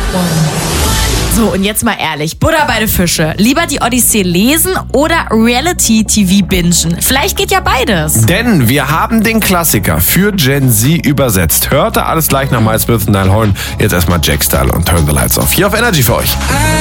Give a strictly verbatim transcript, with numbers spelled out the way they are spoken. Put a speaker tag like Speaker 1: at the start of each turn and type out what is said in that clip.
Speaker 1: So, und jetzt mal ehrlich, Butter bei den Fische. Lieber die Odyssee lesen oder Reality-T V bingen? Vielleicht geht ja beides.
Speaker 2: Denn wir haben den Klassiker für Gen Z übersetzt. Hörte alles gleich nach Miles Smith und Niall Horan. Jetzt erstmal Jack Style und Turn the Lights Off. Hier auf Energy für euch.